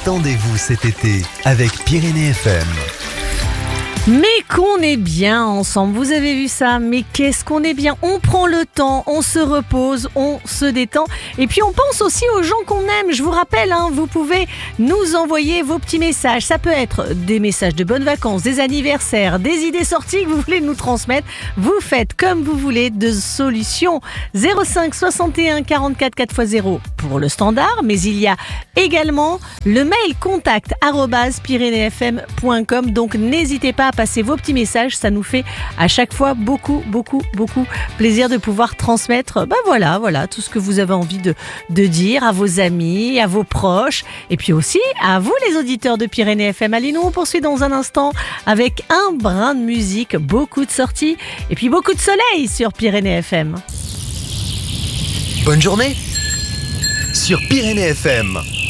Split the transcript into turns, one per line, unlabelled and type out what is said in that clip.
Détendez-vous cet été avec Pyrénées FM.
Mais qu'on est bien ensemble, vous avez vu ça, mais qu'est-ce qu'on est bien, on prend le temps, on se repose, on se détend et puis on pense aussi aux gens qu'on aime. Je vous rappelle, vous pouvez nous envoyer vos petits messages, ça peut être des messages de bonnes vacances, des anniversaires, des idées sorties que vous voulez nous transmettre, vous faites comme vous voulez de solutions. 05 61 44 4x0 pour le standard, mais il y a également le mail contact@pyreneesfm.com, donc n'hésitez pas à passer vos petits messages, ça nous fait à chaque fois beaucoup plaisir de pouvoir transmettre voilà tout ce que vous avez envie de dire à vos amis, à vos proches et puis aussi à vous les auditeurs de Pyrénées FM. Allez, nous on poursuit dans un instant avec un brin de musique, beaucoup de sorties et puis beaucoup de soleil sur Pyrénées FM.
Bonne journée sur Pyrénées FM.